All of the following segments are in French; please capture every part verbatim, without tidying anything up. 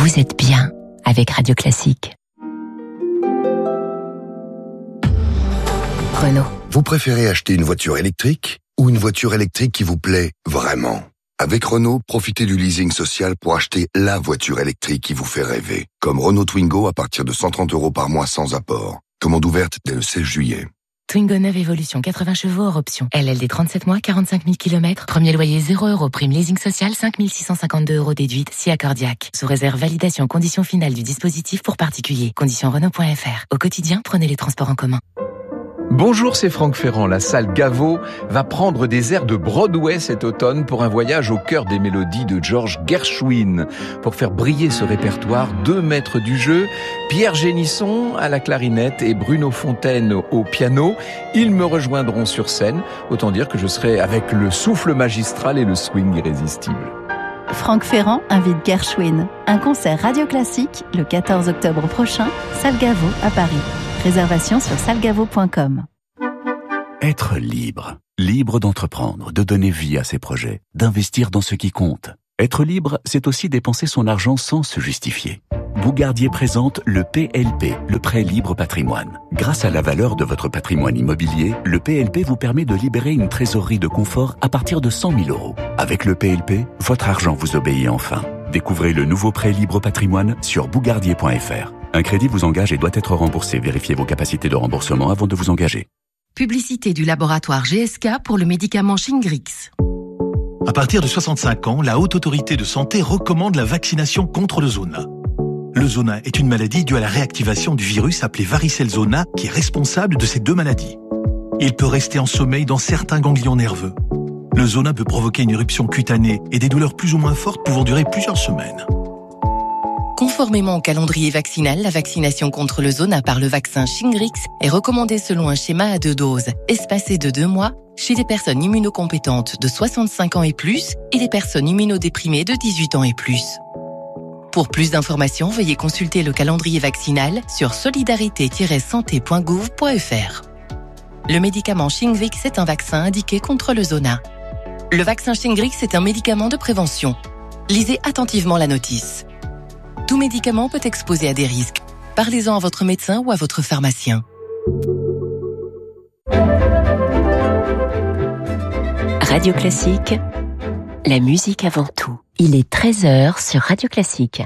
vous êtes bien avec Radio Classique. Renault. Vous préférez acheter une voiture électrique ou une voiture électrique qui vous plaît vraiment ? Avec Renault, profitez du leasing social pour acheter la voiture électrique qui vous fait rêver. Comme Renault Twingo à partir de cent trente euros par mois sans apport. Commande ouverte dès le seize juillet. Twingo neuve Evolution, quatre-vingts chevaux hors option. L L D trente-sept mois, quarante-cinq mille kilomètres. Premier loyer zéro euros. Prime leasing social, cinq mille six cent cinquante-deux euros déduite, si accordiaque. Sous réserve validation conditions finales du dispositif pour particuliers. Conditions Renault point F R. Au quotidien, prenez les transports en commun. Bonjour, c'est Franck Ferrand. La salle Gaveau va prendre des airs de Broadway cet automne pour un voyage au cœur des mélodies de George Gershwin. Pour faire briller ce répertoire, deux maîtres du jeu, Pierre Génisson à la clarinette et Bruno Fontaine au piano. Ils me rejoindront sur scène. Autant dire que je serai avec le souffle magistral et le swing irrésistible. Franck Ferrand invite Gershwin. Un concert Radio Classique le quatorze octobre prochain, salle Gaveau à Paris. Réservation sur salle gaveau point com. Être libre. Libre d'entreprendre, de donner vie à ses projets, d'investir dans ce qui compte. Être libre, c'est aussi dépenser son argent sans se justifier. Bougardier présente le P L P, le prêt libre patrimoine. Grâce à la valeur de votre patrimoine immobilier, le P L P vous permet de libérer une trésorerie de confort à partir de cent mille euros. Avec le P L P, votre argent vous obéit enfin. Découvrez le nouveau prêt libre patrimoine sur bougardier point F R. Un crédit vous engage et doit être remboursé. Vérifiez vos capacités de remboursement avant de vous engager. Publicité du laboratoire G S K pour le médicament Shingrix. À partir de soixante-cinq ans, la Haute Autorité de Santé recommande la vaccination contre le zona. Le zona est une maladie due à la réactivation du virus appelé varicelle zona qui est responsable de ces deux maladies. Il peut rester en sommeil dans certains ganglions nerveux. Le zona peut provoquer une éruption cutanée et des douleurs plus ou moins fortes pouvant durer plusieurs semaines. Conformément au calendrier vaccinal, la vaccination contre le zona par le vaccin Shingrix est recommandée selon un schéma à deux doses, espacé de deux mois, chez les personnes immunocompétentes de soixante-cinq ans et plus et les personnes immunodéprimées de dix-huit ans et plus. Pour plus d'informations, veuillez consulter le calendrier vaccinal sur solidarité tiret santé point gouv point F R. Le médicament Shingrix est un vaccin indiqué contre le zona. Le vaccin Shingrix est un médicament de prévention. Lisez attentivement la notice. Tout médicament peut exposer à des risques. Parlez-en à votre médecin ou à votre pharmacien. Radio Classique, la musique avant tout. Il est treize heures sur Radio Classique.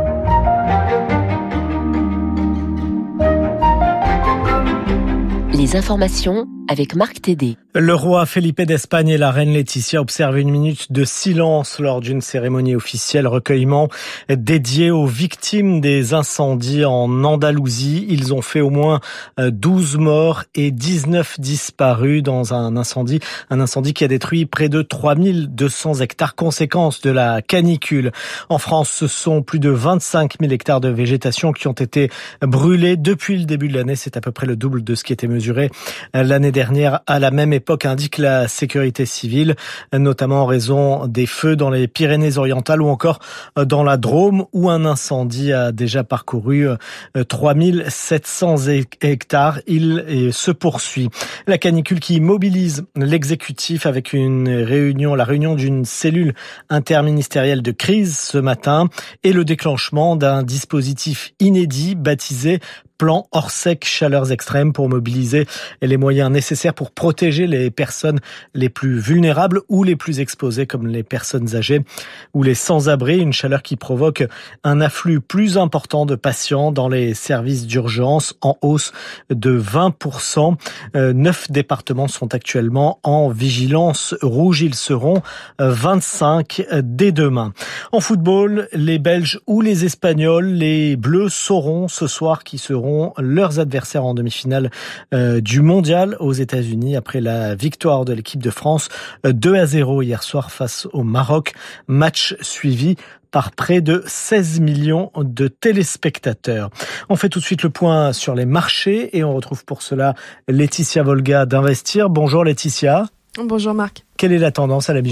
Les informations avec Marc Tédé. Le roi Felipe d'Espagne et la reine Laetitia observent une minute de silence lors d'une cérémonie officielle, recueillement dédié aux victimes des incendies en Andalousie. Ils ont fait au moins douze morts et dix-neuf disparus dans un incendie, un incendie qui a détruit près de trois mille deux cents hectares, conséquence de la canicule. En France, ce sont plus de vingt-cinq mille hectares de végétation qui ont été brûlés depuis le début de l'année. C'est à peu près le double de ce qui était mesuré l'année dernière à la même époque, indique la sécurité civile, notamment en raison des feux dans les Pyrénées-Orientales ou encore dans la Drôme où un incendie a déjà parcouru trois mille sept cents hectares. Il se poursuit. La canicule qui mobilise l'exécutif avec une réunion, la réunion d'une cellule interministérielle de crise ce matin et le déclenchement d'un dispositif inédit baptisé plan Orsec chaleurs extrêmes pour mobiliser les moyens nécessaires pour protéger les personnes les plus vulnérables ou les plus exposées comme les personnes âgées ou les sans-abri. Une chaleur qui provoque un afflux plus important de patients dans les services d'urgence en hausse de vingt pour cent. Neuf départements sont actuellement en vigilance rouge. Ils seront vingt-cinq dès demain. En football, les Belges ou les Espagnols, les Bleus sauront ce soir qui seront leurs adversaires en demi-finale euh, du mondial aux États-Unis après la victoire de l'équipe de France euh, deux à zéro hier soir face au Maroc. Match suivi par près de seize millions de téléspectateurs. On fait tout de suite le point sur les marchés et on retrouve pour cela Laetitia Volga d'Investir. Bonjour Laetitia. Bonjour Marc. Quelle est la tendance à la mi-journée ?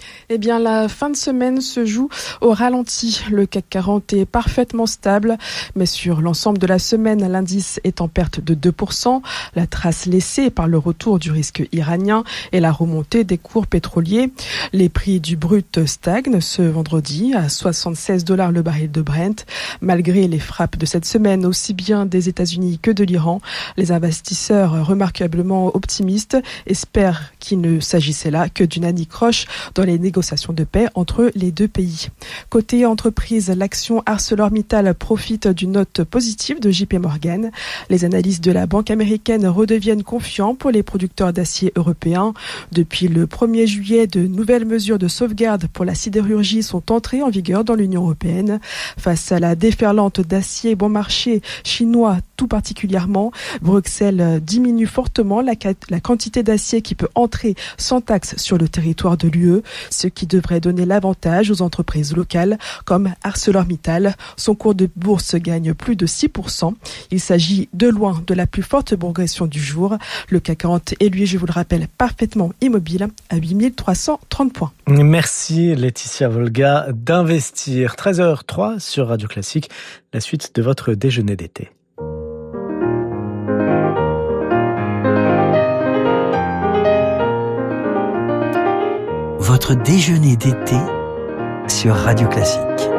Eh bien, la fin de semaine se joue au ralenti. Le C A C quarante est parfaitement stable, mais sur l'ensemble de la semaine, l'indice est en perte de deux pour cent. La trace laissée par le retour du risque iranien et la remontée des cours pétroliers. Les prix du brut stagnent ce vendredi à soixante-seize dollars le baril de Brent. Malgré les frappes de cette semaine, aussi bien des États-Unis que de l'Iran, les investisseurs remarquablement optimistes espèrent qu'il ne s'agissait là que d'une anicroche dans les négociations de paix entre les deux pays. Côté entreprise, l'action ArcelorMittal profite d'une note positive de J P Morgan. Les analystes de la banque américaine redeviennent confiants pour les producteurs d'acier européens. Depuis le premier juillet, de nouvelles mesures de sauvegarde pour la sidérurgie sont entrées en vigueur dans l'Union européenne. Face à la déferlante d'acier bon marché chinois tout particulièrement, Bruxelles diminue fortement la, la quantité d'acier qui peut entrer sans taxe sur le territoire de l'U E, ce qui devrait donner l'avantage aux entreprises locales comme ArcelorMittal. Son cours de bourse gagne plus de six pour cent. Il s'agit de loin de la plus forte progression du jour. Le C A C quarante est lui, je vous le rappelle, parfaitement immobile à huit mille trois cent trente points. Merci Laetitia Volga d'investir. treize heures zéro trois sur Radio Classique, la suite de votre déjeuner d'été. Votre déjeuner d'été sur Radio Classique.